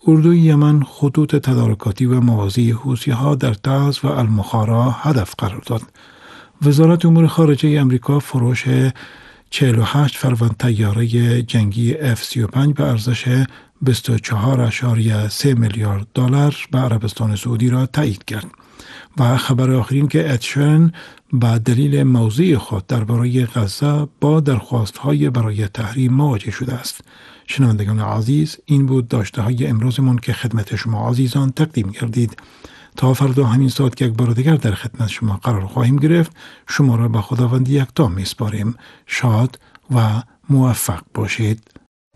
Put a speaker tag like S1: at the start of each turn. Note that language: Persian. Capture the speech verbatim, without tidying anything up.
S1: اردوی یمن خطوط تدارکاتی و موازی حوثی‌ها در تعز و المخارا هدف قرار داد. وزارت امور خارجه امریکا فروش چهل و هشت فروند طیاره جنگی اف سی و پنج به ارزش بیست و چهار ممیز سه میلیارد دلار به عربستان سعودی را تایید کرد. و خبر آخرین که اد شیران به دلیل موضع خود درباره غزه با درخواست‌های برای تحریم مواجه شده است. شنوندگان عزیز، این بود داشته های امروزمون که خدمت شما عزیزان تقدیم کردید. تا فردا همین ساعت که یک بار دیگر در خدمت شما قرار خواهیم گرفت، شما را به خداوند یکتا میسپاریم. شاد و موفق باشید.